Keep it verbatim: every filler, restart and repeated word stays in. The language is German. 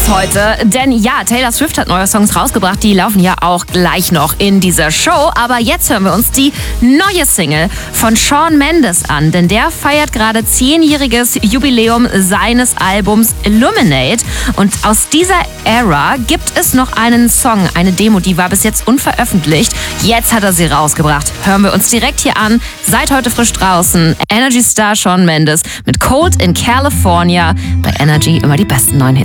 los heute, denn ja, Taylor Swift hat neue Songs rausgebracht, die laufen ja auch gleich noch in dieser Show, aber jetzt hören wir uns die neue Single von Shawn Mendes an, denn der feiert gerade zehnjähriges Jubiläum seines Albums Illuminate und aus dieser Ära gibt es noch einen Song, eine Demo, die war bis jetzt unveröffentlicht, jetzt hat er sie rausgebracht, hören wir uns direkt hier an, seit heute frisch draußen, Energy Star Shawn Mendes mit Cold in California, bei Energy immer die besten neuen Hits.